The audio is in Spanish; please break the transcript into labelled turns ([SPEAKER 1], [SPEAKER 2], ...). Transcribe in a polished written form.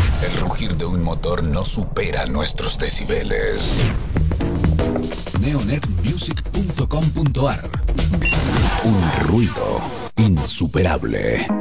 [SPEAKER 1] El rugir de un motor no supera nuestros decibeles. Neonetmusic.com.ar. Un ruido insuperable.